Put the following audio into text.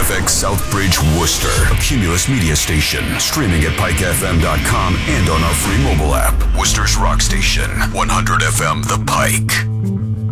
KFX Southbridge, Worcester, a Cumulus media station, streaming at pikefm.com and on our free mobile app. Worcester's rock station, 100 FM The Pike.